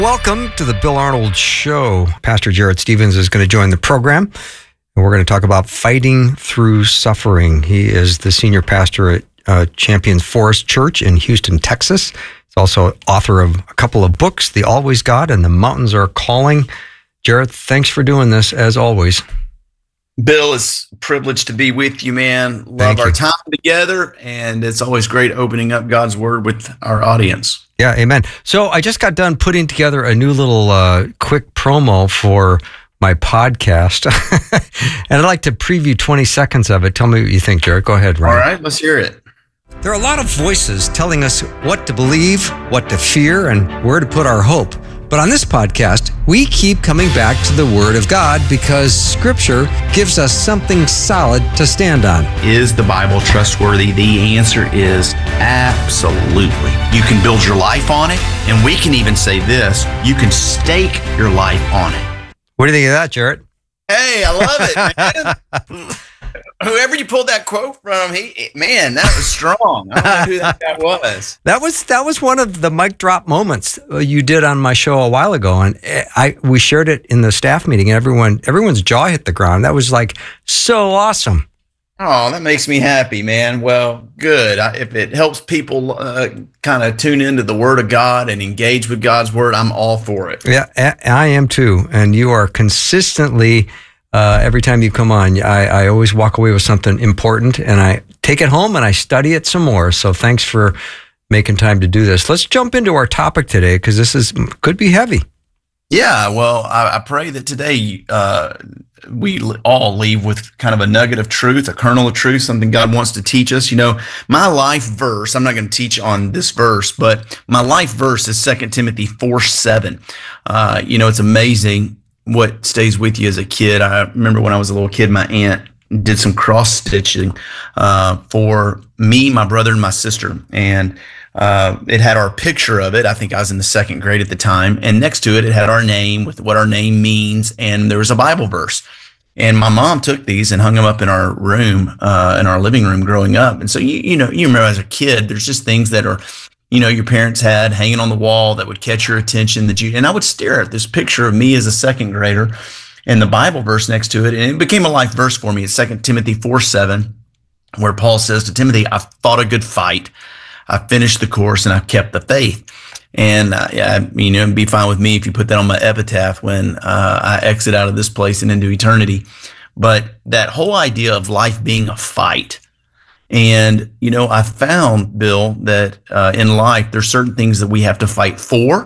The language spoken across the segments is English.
Welcome to the Bill Arnold Show. Pastor Jarrett Stevens is going to join the program, and we're going to talk about fighting through suffering. He is the senior pastor at Champions Forest Church in Houston, Texas. He's also author of a couple of books, The Always God and The Mountains Are Calling. Jarrett, thanks for doing this, as always. Bill, it's a privilege to be with you, man. Love our time together, and it's always great opening up God's Word with our audience. Yeah, amen. So I just got done putting together a new little quick promo for my podcast, and I'd like to preview 20 seconds of it. Tell me what you think, Jarrett. Go ahead, Ryan. All right, let's hear it. There are a lot of voices telling us what to believe, what to fear, and where to put our hope. But on this podcast, we keep coming back to the Word of God because Scripture gives us something solid to stand on. Is the Bible trustworthy? The answer is absolutely. You can build your life on it, and we can even say this, you can stake your life on it. What do you think of that, Jarrett? Hey, I love it, man. Whoever you pulled that quote from, man, that was strong. I don't know who that guy was. That was one of the mic drop moments you did on my show a while ago, and we shared it in the staff meeting, and everyone's jaw hit the ground. That was like so awesome. Oh, that makes me happy, man. Well, good. If it helps people kind of tune into the Word of God and engage with God's Word, I'm all for it. Yeah, I am too. And you are consistently, every time you come on, I always walk away with something important, and I take it home and I study it some more. So thanks for making time to do this. Let's jump into our topic today, because this could be heavy. Yeah, well, I pray that today we all leave with kind of a nugget of truth, a kernel of truth, something God wants to teach us. You know, my life verse, I'm not going to teach on this verse, but my life verse is 2 Timothy 4:7. It's amazing what stays with you as a kid. I remember when I was a little kid, my aunt did some cross stitching for me, my brother, and my sister. And it had our picture of it. I think I was in the second grade at the time. And next to it, it had our name with what our name means. And there was a Bible verse. And my mom took these and hung them up in our room, in our living room growing up. And so, you remember as a kid, there's just things that are, your parents had hanging on the wall that would catch your attention. And I would stare at this picture of me as a second grader and the Bible verse next to it. And it became a life verse for me. It's 2 Timothy 4:7, where Paul says to Timothy, I've fought a good fight. I finished the course and I've kept the faith. And, it'd be fine with me if you put that on my epitaph when I exit out of this place and into eternity. But that whole idea of life being a fight. And, I found, Bill, that in life, there's certain things that we have to fight for.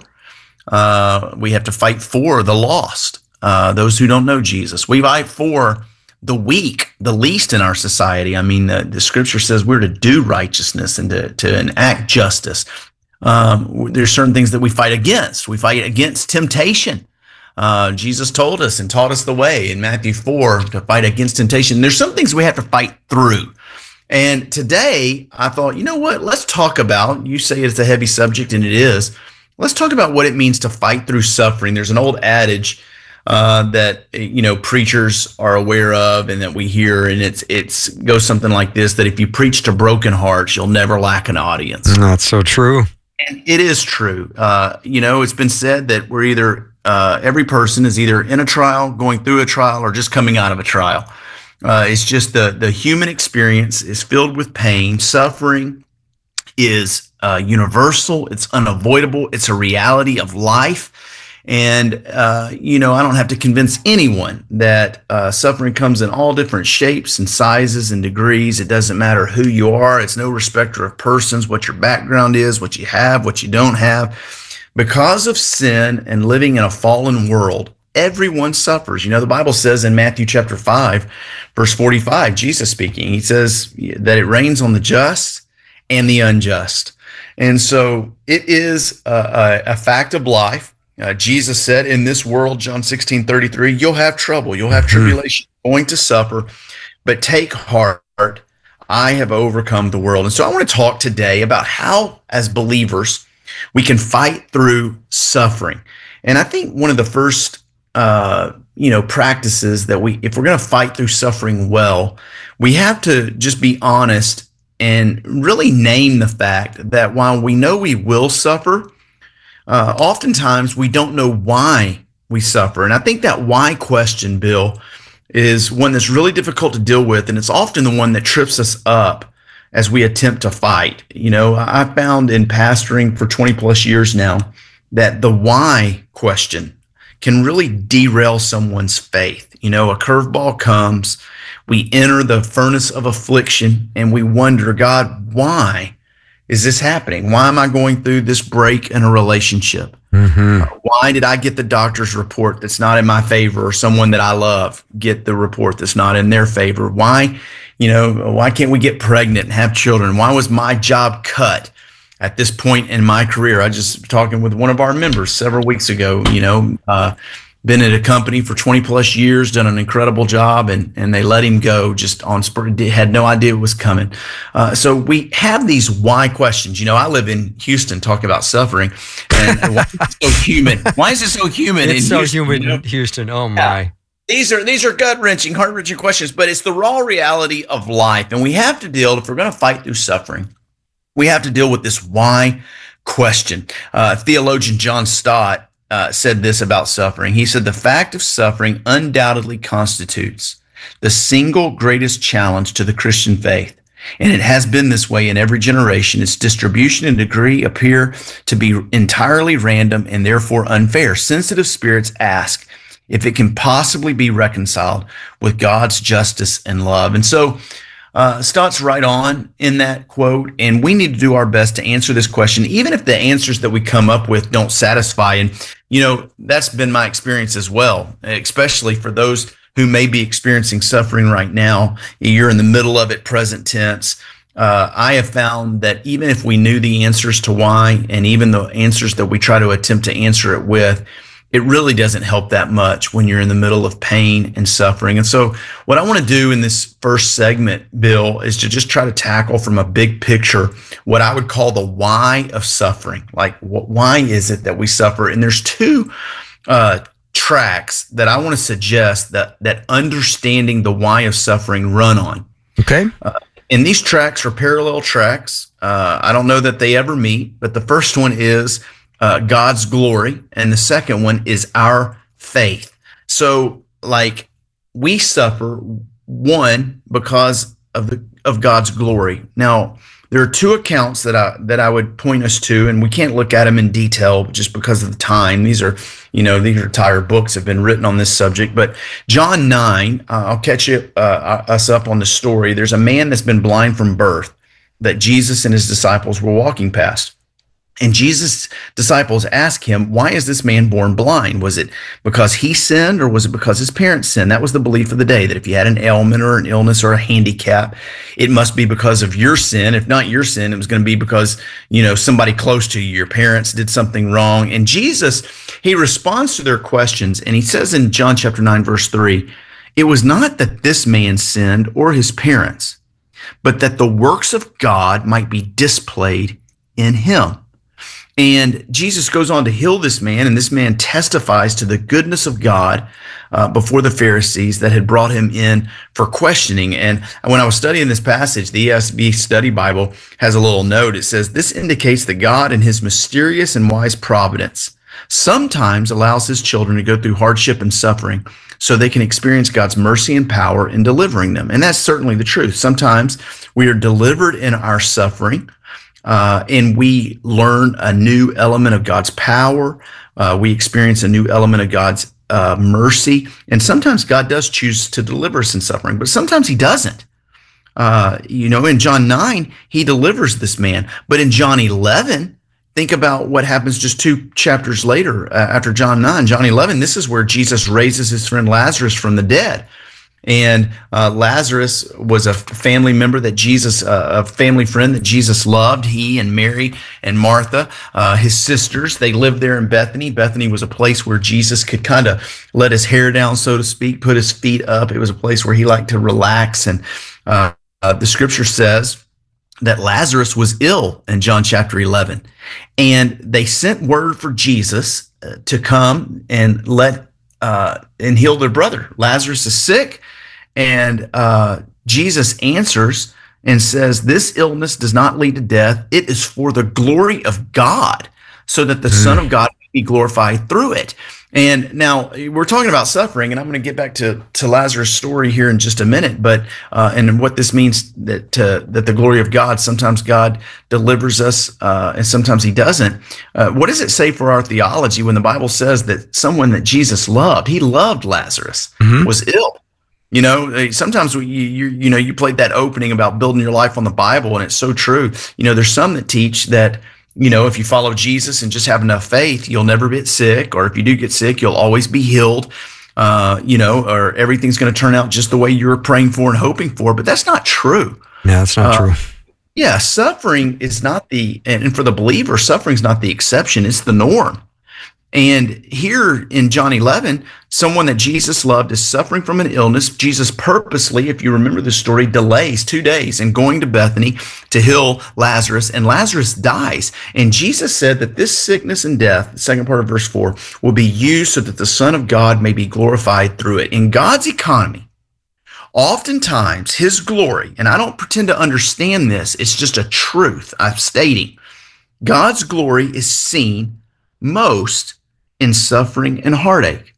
We have to fight for the lost, those who don't know Jesus. We fight for the weak, the least in our society. I mean, the Scripture says we're to do righteousness and to enact justice. There's certain things that we fight against. We fight against temptation. Jesus told us and taught us the way in Matthew 4 to fight against temptation. There's some things we have to fight through. And today I thought, you know what? Let's talk about, you say it's a heavy subject, and it is. Let's talk about what it means to fight through suffering. There's an old adage that preachers are aware of and that we hear, and it goes something like this: that if you preach to broken hearts, you'll never lack an audience. That's so true. And it is true. It's been said that we're either every person is either in a trial, going through a trial, or just coming out of a trial. It's just the human experience is filled with pain. Suffering is universal. It's unavoidable. It's a reality of life. And, I don't have to convince anyone that suffering comes in all different shapes and sizes and degrees. It doesn't matter who you are. It's no respecter of persons, what your background is, what you have, what you don't have. Because of sin and living in a fallen world, everyone suffers. The Bible says in Matthew chapter 5, verse 45, Jesus speaking, he says that it rains on the just and the unjust. And so it is a fact of life. Jesus said, in this world, John 16:33, you'll have trouble, you'll have tribulation, going to suffer, but take heart, I have overcome the world. And so I want to talk today about how, as believers, we can fight through suffering. And I think one of the first, practices that if we're going to fight through suffering well, we have to just be honest and really name the fact that while we know we will suffer, oftentimes we don't know why we suffer. And I think that why question, Bill, is one that's really difficult to deal with. And it's often the one that trips us up as we attempt to fight. You know, I found in pastoring for 20 plus years now that the why question can really derail someone's faith. You know, a curveball comes, we enter the furnace of affliction, and we wonder, God, why is this happening? Why am I going through this break in a relationship? Why did I get the doctor's report that's not in my favor, or someone that I love get the report that's not in their favor? Why, you know, why can't we get pregnant and have children? Why was my job cut at this point in my career? I just talking with one of our members several weeks ago, you know, been at a company for 20 plus years, done an incredible job, and they let him go just on spur, had no idea it was coming. So we have these why questions. You know, I live in Houston talking about suffering, and why is it so human? Why is it so human it's in so Houston? human in Houston. Oh my. Yeah. These are gut-wrenching, heart-wrenching questions, but it's the raw reality of life. And we have to deal, if we're going to fight through suffering, we have to deal with this why question. Theologian John Stott said this about suffering. He said, the fact of suffering undoubtedly constitutes the single greatest challenge to the Christian faith. And it has been this way in every generation. Its distribution and degree appear to be entirely random and therefore unfair. Sensitive spirits ask if it can possibly be reconciled with God's justice and love. And so Stott's right on in that quote, and we need to do our best to answer this question, even if the answers that we come up with don't satisfy. And, you know, that's been my experience as well, especially for those who may be experiencing suffering right now. You're in the middle of it, present tense. I have found that even if we knew the answers to why, and even the answers that we try to attempt to answer it with, it really doesn't help that much when you're in the middle of pain and suffering. And so what I want to do in this first segment, Bill, is to just try to tackle from a big picture what I would call the why of suffering. Like, why is it that we suffer? And there's two tracks that I want to suggest that understanding the why of suffering run on. Okay. And these tracks are parallel tracks. I don't know that they ever meet, but the first one is God's glory, and the second one is our faith. So, like, we suffer, one, because of God's glory. Now, there are two accounts that I would point us to, and we can't look at them in detail just because of the time. These are entire books have been written on this subject. But John 9, I'll catch us up on the story. There's a man that's been blind from birth that Jesus and his disciples were walking past. And Jesus' disciples ask him, why is this man born blind? Was it because he sinned, or was it because his parents sinned? That was the belief of the day, that if you had an ailment or an illness or a handicap, it must be because of your sin. If not your sin, it was going to be because, you know, somebody close to you, your parents did something wrong. And Jesus, he responds to their questions, and he says in John chapter 9, verse 3, it was not that this man sinned or his parents, but that the works of God might be displayed in him. And Jesus goes on to heal this man, and this man testifies to the goodness of God before the Pharisees that had brought him in for questioning. And when I was studying this passage, the ESV Study Bible has a little note. It says, this indicates that God in his mysterious and wise providence sometimes allows his children to go through hardship and suffering so they can experience God's mercy and power in delivering them. And that's certainly the truth. Sometimes we are delivered in our suffering, and we learn a new element of God's power. We experience a new element of God's mercy. And sometimes God does choose to deliver us in suffering, but sometimes he doesn't. In John 9, he delivers this man. But in John 11, think about what happens just two chapters later after John 9. John 11, this is where Jesus raises his friend Lazarus from the dead. And Lazarus was a family member that Jesus, a family friend that Jesus loved. He and Mary and Martha, his sisters, they lived there in Bethany. Bethany was a place where Jesus could kind of let his hair down, so to speak, put his feet up. It was a place where he liked to relax. And the scripture says that Lazarus was ill in John chapter 11. And they sent word for Jesus to come and and heal their brother. Lazarus is sick. And Jesus answers and says, this illness does not lead to death. It is for the glory of God, so that the Son of God may be glorified through it. And now we're talking about suffering, and I'm going to get back to Lazarus' story here in just a minute, but and what this means that the glory of God, sometimes God delivers us, and sometimes he doesn't. What does it say for our theology when the Bible says that someone that Jesus loved, he loved Lazarus, was ill? You know, sometimes you played that opening about building your life on the Bible, and it's so true. You know, there's some that teach that, you know, if you follow Jesus and just have enough faith, you'll never get sick. Or if you do get sick, you'll always be healed, you know, or everything's going to turn out just the way you were praying for and hoping for. But that's not true. No, that's not true. Yeah, suffering is not and for the believer, suffering is not the exception. It's the norm. And here in John 11, someone that Jesus loved is suffering from an illness. Jesus purposely, if you remember the story, delays 2 days in going to Bethany to heal Lazarus, and Lazarus dies. And Jesus said that this sickness and death, the second part of verse 4, will be used so that the Son of God may be glorified through it. In God's economy, oftentimes his glory, and I don't pretend to understand this, it's just a truth I'm stating, God's glory is seen most in suffering and heartache.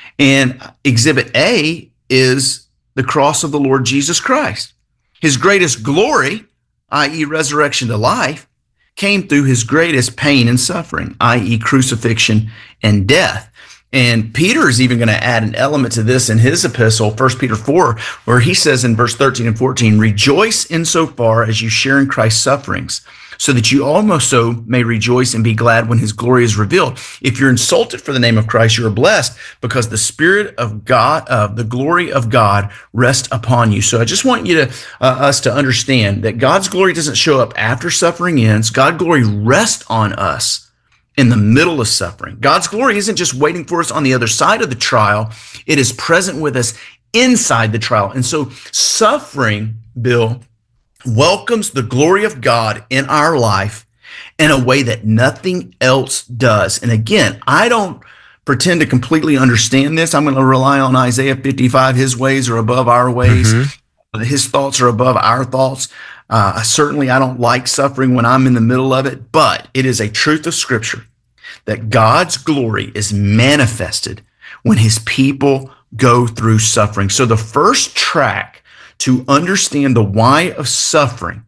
And exhibit A is the cross of the Lord Jesus Christ. His greatest glory, i.e. resurrection to life, came through his greatest pain and suffering, i.e. crucifixion and death. And Peter is even going to add an element to this in his epistle, 1 Peter 4, where he says in verse 13 and 14, rejoice insofar as you share in Christ's sufferings, so that you also may rejoice and be glad when his glory is revealed. If you're insulted for the name of Christ, you are blessed, because the Spirit of God, the glory of God, rests upon you. So I just want you to us to understand that God's glory doesn't show up after suffering ends. God's glory rests on us in the middle of suffering. God's glory isn't just waiting for us on the other side of the trial. It is present with us inside the trial. And so suffering, Bill, welcomes the glory of God in our life in a way that nothing else does. And again, I don't pretend to completely understand this. I'm going to rely on Isaiah 55. His ways are above our ways. His thoughts are above our thoughts. Certainly, I don't like suffering when I'm in the middle of it, but it is a truth of Scripture that God's glory is manifested when his people go through suffering. So the first track to understand the why of suffering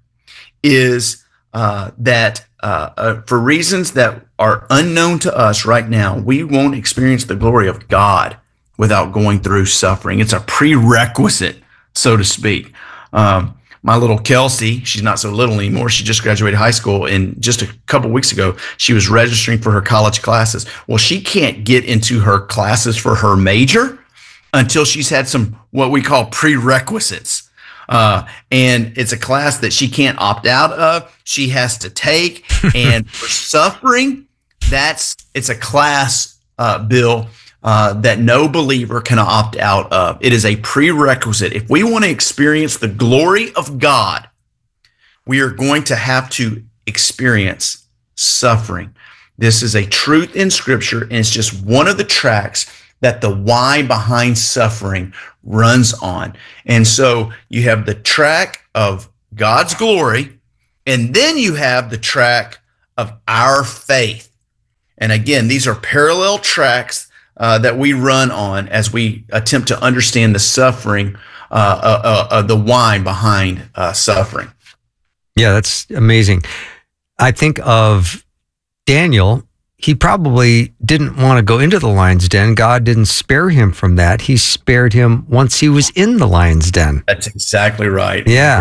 is that for reasons that are unknown to us right now, we won't experience the glory of God without going through suffering. It's a prerequisite, so to speak. My little Kelsey, she's not so little anymore. She just graduated high school, and just a couple weeks ago, she was registering for her college classes. Well, she can't get into her classes for her major until she's had some what we call prerequisites. And it's a class that she can't opt out of. She has to take. And for suffering, it's a class, Bill, that no believer can opt out of. It is a prerequisite. If we want to experience the glory of God, we are going to have to experience suffering. This is a truth in Scripture, and it's just one of the tracks that the why behind suffering runs on. And so you have the track of God's glory, and then you have the track of our faith. And again, these are parallel tracks that we run on as we attempt to understand the suffering, the why behind suffering. Yeah, that's amazing. I think of Daniel. He probably didn't want to go into the lion's den. God didn't spare him from that. He spared him once he was in the lion's den. That's exactly right. Yeah.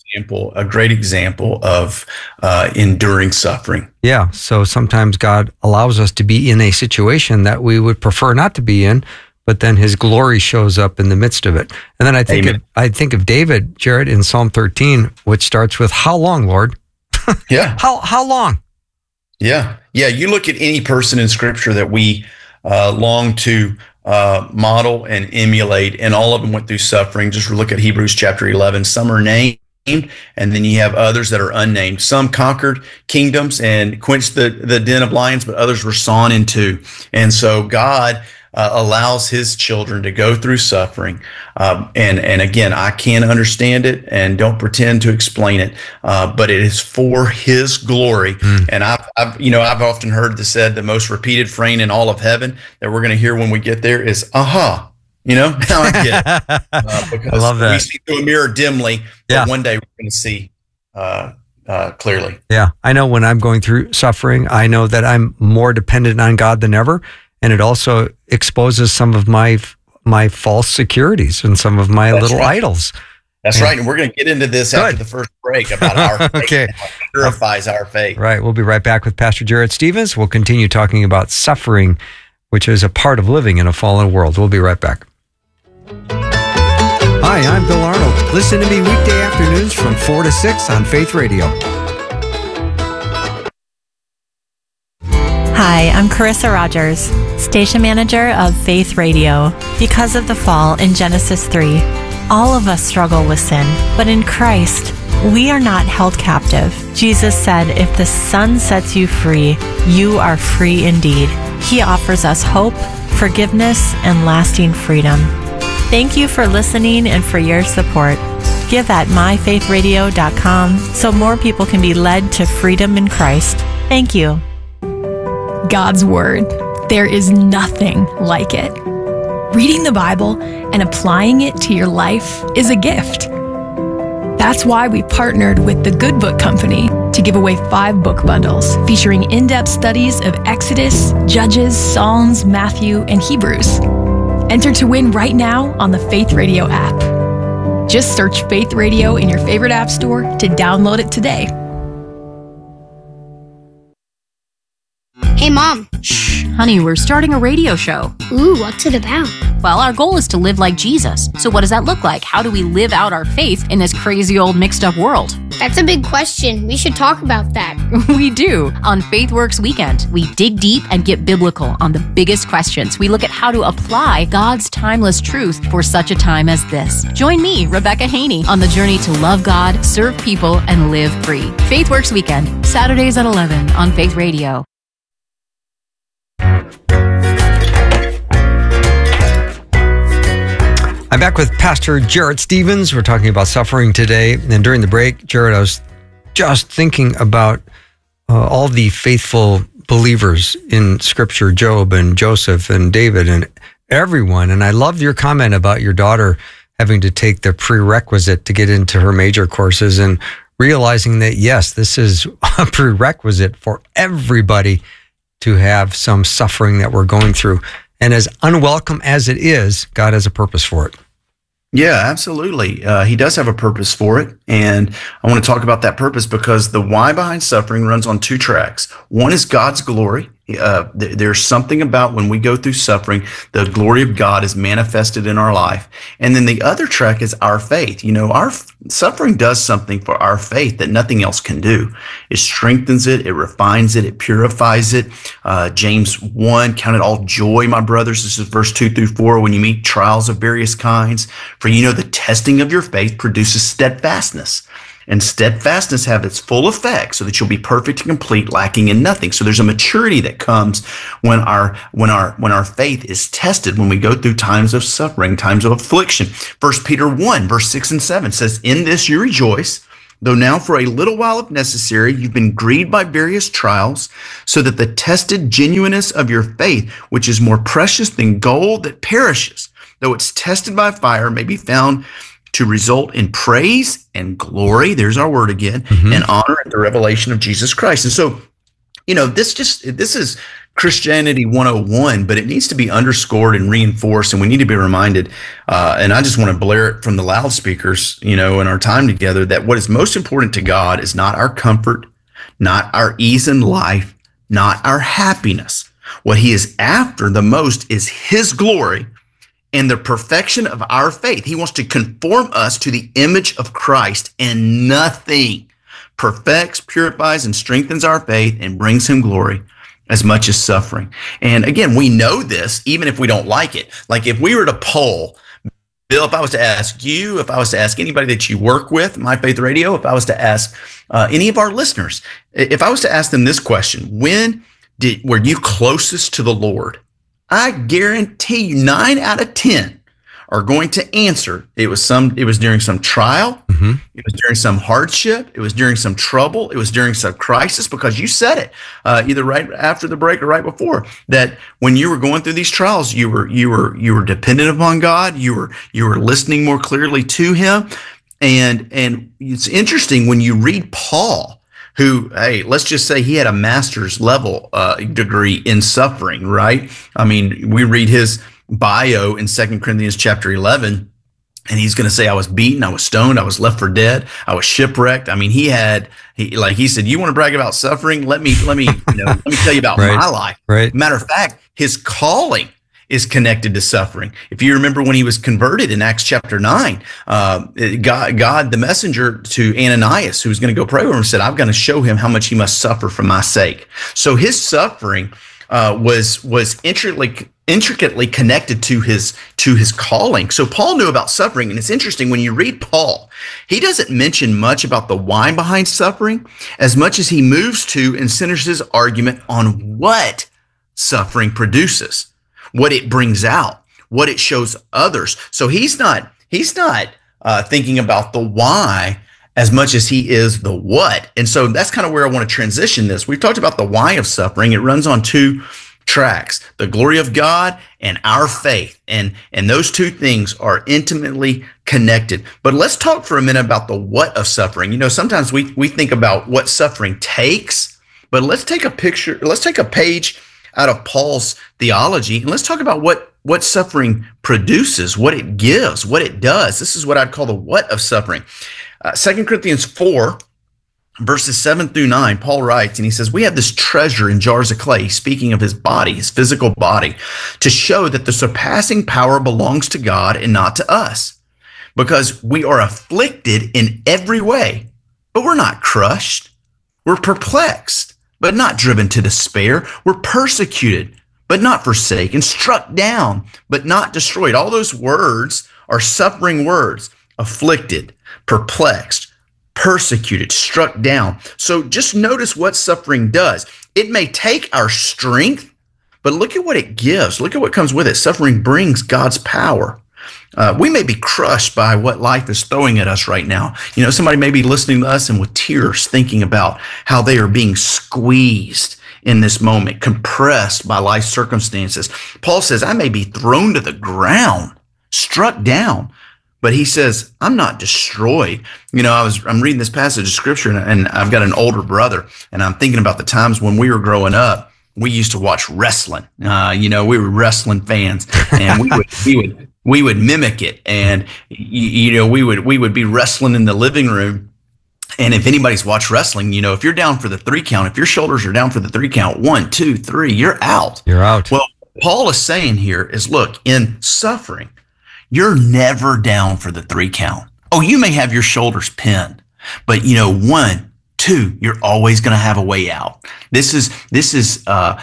A great example of enduring suffering. Yeah. So sometimes God allows us to be in a situation that we would prefer not to be in, but then his glory shows up in the midst of it. And then I think of David, Jared, in Psalm 13, which starts with, "How long, Lord?" Yeah. How long? Yeah. Yeah. You look at any person in Scripture that we long to model and emulate, and all of them went through suffering. Just look at Hebrews chapter 11. Some are named, and then you have others that are unnamed. Some conquered kingdoms and quenched the den of lions, but others were sawn in two. And so God allows his children to go through suffering. And again, I can't understand it and don't pretend to explain it, but it is for his glory. And I've often heard this said, the most repeated phrase in all of heaven that we're going to hear when we get there is, aha. Now I get it. Because I love that. We see through a mirror dimly, but one day we're going to see clearly. Yeah. I know when I'm going through suffering, I know that I'm more dependent on God than ever. And it also exposes some of my false securities and some of my little idols. That's right. And we're going to get into this after the first break about our faith. Okay. And what purifies our faith. Right. We'll be right back with Pastor Jarrett Stevens. We'll continue talking about suffering, which is a part of living in a fallen world. We'll be right back. Hi, I'm Bill Arnold. Listen to me weekday afternoons from 4 to 6 on Faith Radio. Hi, I'm Carissa Rogers, station manager of Faith Radio. Because of the fall in Genesis 3, all of us struggle with sin, but in Christ, we are not held captive. Jesus said, if the Son sets you free, you are free indeed. He offers us hope, forgiveness, and lasting freedom. Thank you for listening and for your support. Give at myfaithradio.com so more people can be led to freedom in Christ. Thank you. God's Word. There is nothing like it. Reading the Bible and applying it to your life is a gift. That's why we partnered with the Good Book Company to give away 5 book bundles featuring in-depth studies of Exodus, Judges, Psalms, Matthew, and Hebrews. Enter to win right now on the Faith Radio app. Just search Faith Radio in your favorite app store to download it today. Hey, Mom. Shh, honey, we're starting a radio show. Ooh, what's it about? Well, our goal is to live like Jesus. So what does that look like? How do we live out our faith in this crazy old mixed up world? That's a big question. We should talk about that. We do. On FaithWorks Weekend, we dig deep and get biblical on the biggest questions. We look at how to apply God's timeless truth for such a time as this. Join me, Rebecca Haney, on the journey to love God, serve people, and live free. FaithWorks Weekend, Saturdays at 11 on Faith Radio. I'm back with Pastor Jarrett Stevens. We're talking about suffering today. And during the break, Jarrett, I was just thinking about all the faithful believers in Scripture, Job and Joseph and David and everyone. And I loved your comment about your daughter having to take the prerequisite to get into her major courses and realizing that, yes, this is a prerequisite for everybody to have some suffering that we're going through. And as unwelcome as it is, God has a purpose for it. Yeah, absolutely. He does have a purpose for it. And I want to talk about that purpose because the why behind suffering runs on 2 tracks. One is God's glory. There's something about when we go through suffering, the glory of God is manifested in our life. And then the other track is our faith. Our suffering does something for our faith that nothing else can do. It strengthens it, it refines it, it purifies it. James 1, count it all joy, my brothers. This is verse 2-4, when you meet trials of various kinds. For the testing of your faith produces steadfastness. And steadfastness have its full effect so that you'll be perfect and complete, lacking in nothing. So there's a maturity that comes when our faith is tested, when we go through times of suffering, times of affliction. 1 Peter 1, verse 6 and 7 says, in this you rejoice, though now for a little while if necessary, you've been grieved by various trials, so that the tested genuineness of your faith, which is more precious than gold that perishes, though it's tested by fire, may be found to result in praise and glory, there's our word again, and honor at the revelation of Jesus Christ. And so, this is Christianity 101, but it needs to be underscored and reinforced, and we need to be reminded, and I just want to blare it from the loudspeakers, in our time together, that what is most important to God is not our comfort, not our ease in life, not our happiness. What he is after the most is his glory and the perfection of our faith. He wants to conform us to the image of Christ, and nothing perfects, purifies, and strengthens our faith and brings him glory as much as suffering. And again, we know this even if we don't like it. Like if we were to poll, Bill, if I was to ask you, if I was to ask anybody that you work with, My Faith Radio, if I was to ask any of our listeners, if I was to ask them this question, when were you closest to the Lord? I guarantee you 9 out of 10 are going to answer it was during some trial, it was during some hardship, it was during some trouble, it was during some crisis, because you said it either right after the break or right before, that when you were going through these trials, you were dependent upon God, you were listening more clearly to him. And it's interesting when you read Paul, who, hey, let's just say he had a master's level degree in suffering, right? I mean, we read his bio in 2 Corinthians chapter 11, and he's going to say, I was beaten, I was stoned, I was left for dead, I was shipwrecked. I mean, he said, you want to brag about suffering? Let me tell you about right. my life. Right. Matter of fact, his calling is connected to suffering. If you remember when he was converted in Acts chapter 9, God, the messenger to Ananias, who was going to go pray with him, said, I'm going to show him how much he must suffer for my sake. So his suffering was intricately connected to his calling. So Paul knew about suffering, and it's interesting when you read Paul, he doesn't mention much about the why behind suffering as much as he moves to and centers his argument on what suffering produces, what it brings out, what it shows others. So he's not thinking about the why as much as he is the what. And so that's kind of where I want to transition this. We've talked about the why of suffering. It runs on two tracks, the glory of God and our faith. And those two things are intimately connected. But let's talk for a minute about the what of suffering. You know, sometimes we think about what suffering takes, but let's take a page out of Paul's theology, and let's talk about what suffering produces, what it gives, what it does. This is what I'd call the what of suffering. 2 Corinthians 4, verses 7 through 9, Paul writes, and he says, we have this treasure in jars of clay, speaking of his body, his physical body, to show that the surpassing power belongs to God and not to us, because we are afflicted in every way, but we're not crushed. We're perplexed, but not driven to despair. We're persecuted, but not forsaken, struck down, but not destroyed. All those words are suffering words: afflicted, perplexed, persecuted, struck down. So just notice what suffering does. It may take our strength, but look at what it gives. Look at what comes with it. Suffering brings God's power. We may be crushed by what life is throwing at us right now. You know, somebody may be listening to us and with tears thinking about how they are being squeezed in this moment, compressed by life circumstances. Paul says, I may be thrown to the ground, struck down, but he says, I'm not destroyed. You know, I'm reading this passage of scripture, and I've got an older brother, and I'm thinking about the times when we were growing up. We used to watch wrestling. We were wrestling fans, and we would mimic it. And we would be wrestling in the living room. And if anybody's watched wrestling, you know, if you're down for the 3 count, if your shoulders are down for the 3 count, 1, 2, 3, you're out. You're out. Well, Paul is saying here is, look, in suffering, you're never down for the 3 count. Oh, you may have your shoulders pinned, but 1, 2, you're always going to have a way out. You've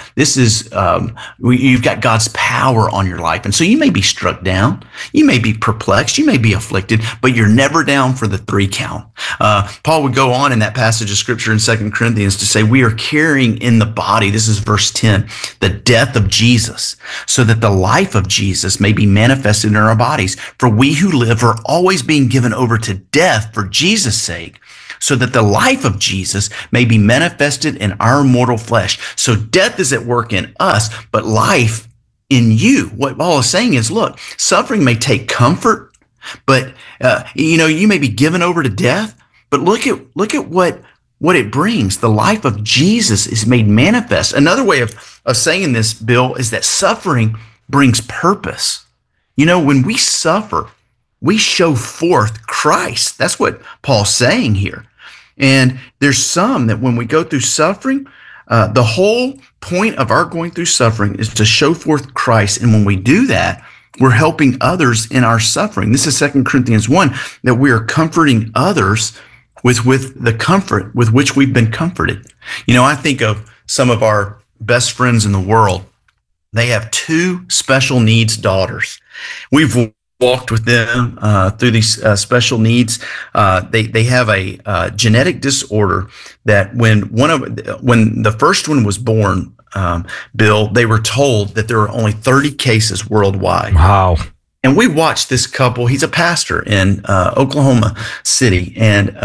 got God's power on your life. And so you may be struck down, you may be perplexed, you may be afflicted, but you're never down for the 3 count. Paul would go on in that passage of scripture in 2 Corinthians to say, we are carrying in the body, this is verse 10, the death of Jesus, so that the life of Jesus may be manifested in our bodies. For we who live are always being given over to death for Jesus' sake, so that the life of Jesus may be manifested in our mortal flesh. So death is at work in us, but life in you. What Paul is saying is, look, suffering may take comfort, but you may be given over to death, but look at what it brings. The life of Jesus is made manifest. Another way of saying this, Bill, is that suffering brings purpose. When we suffer, we show forth Christ. That's what Paul's saying here. And there's some that when we go through suffering, the whole point of our going through suffering is to show forth Christ. And when we do that, we're helping others in our suffering. This is 2 Corinthians 1, that we are comforting others with the comfort with which we've been comforted. I think of some of our best friends in the world. They have 2 special needs daughters. We've walked with them through these special needs. They have a genetic disorder that when the first one was born, Bill, they were told that there are only 30 cases worldwide. Wow. And we watched this couple. He's a pastor in Oklahoma City, and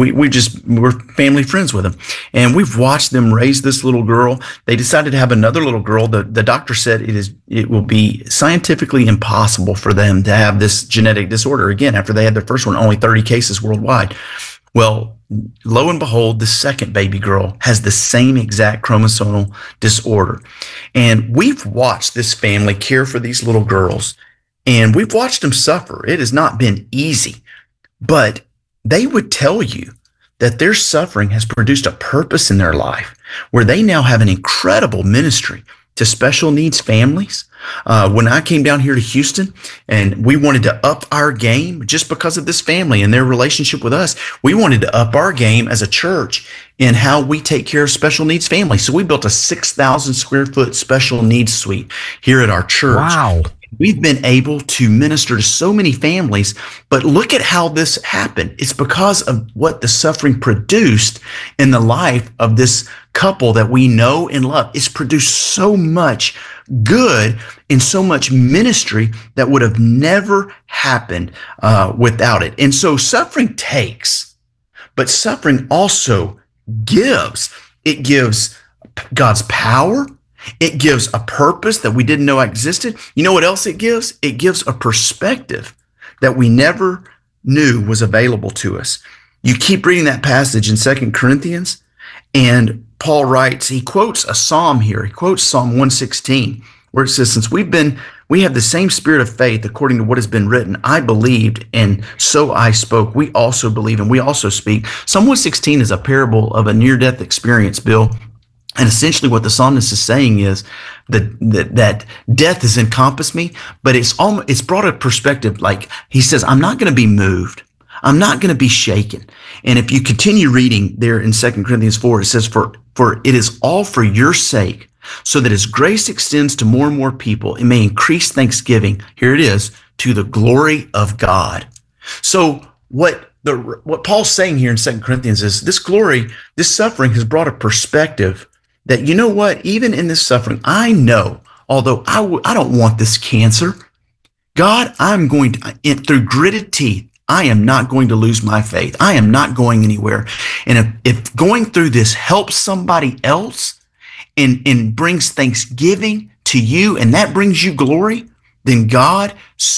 we're family friends with him. And we've watched them raise this little girl. They decided to have another little girl. The doctor said it will be scientifically impossible for them to have this genetic disorder again after they had their first one. Only 30 cases worldwide. Well, lo and behold, the second baby girl has the same exact chromosomal disorder. And we've watched this family care for these little girls. And we've watched them suffer. It has not been easy, but they would tell you that their suffering has produced a purpose in their life where they now have an incredible ministry to special needs families. When I came down here to Houston and we wanted to up our game just because of this family and their relationship with us, we wanted to up our game as a church in how we take care of special needs families. So we built a 6,000 square foot special needs suite here at our church. Wow. We've been able to minister to so many families, but look at how this happened. It's because of what the suffering produced in the life of this couple that we know and love. It's produced so much good and so much ministry that would have never happened without it. And so suffering takes, but suffering also gives. It gives God's power. It gives a purpose that we didn't know existed. You know what else it gives? It gives a perspective that we never knew was available to us. You keep reading that passage in 2 Corinthians, and Paul writes, he quotes a psalm here. He quotes Psalm 116, where it says, since we have the same spirit of faith according to what has been written, I believed, and so I spoke. We also believe, and we also speak. Psalm 116 is a parable of a near-death experience, Bill. And essentially what the psalmist is saying is that death has encompassed me, but it's brought a perspective like he says, I'm not going to be moved. I'm not going to be shaken. And if you continue reading there in 2 Corinthians 4, it says, for it is all for your sake, so that as grace extends to more and more people, it may increase thanksgiving. Here it is, to the glory of God. So what Paul's saying here in 2 Corinthians is this suffering has brought a perspective that, you know what, even in this suffering, I know, although I don't want this cancer, God, I'm going to, through gritted teeth, I am not going to lose my faith. I am not going anywhere. And if going through this helps somebody else and brings thanksgiving to you, and that brings you glory, then God,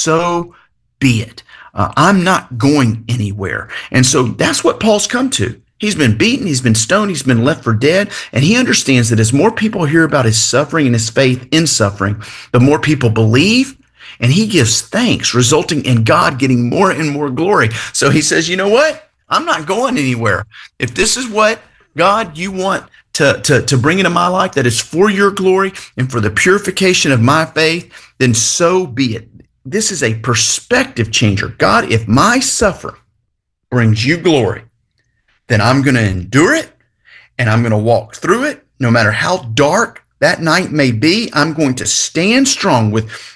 so be it. I'm not going anywhere. And so that's what Paul's come to. He's been beaten, he's been stoned, he's been left for dead, and he understands that as more people hear about his suffering and his faith in suffering, the more people believe, and he gives thanks, resulting in God getting more and more glory. So he says, you know what? I'm not going anywhere. If this is what, God, you want to bring into my life that is for your glory and for the purification of my faith, then so be it. This is a perspective changer. God, if my suffering brings you glory, then I'm going to endure it and I'm going to walk through it. No matter how dark that night may be, I'm going to stand strong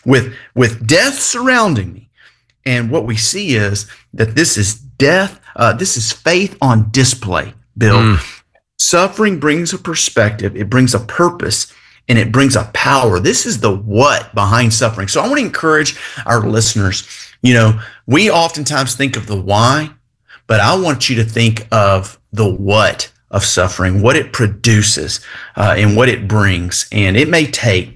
with death surrounding me. And what we see is that this is this is faith on display, Bill. Suffering brings a perspective, it brings a purpose, and it brings a power. This is the what behind suffering. So I want to encourage our listeners. You know, we oftentimes think of the why, but I want you to think of the what of suffering, what it produces, and what it brings. And it may take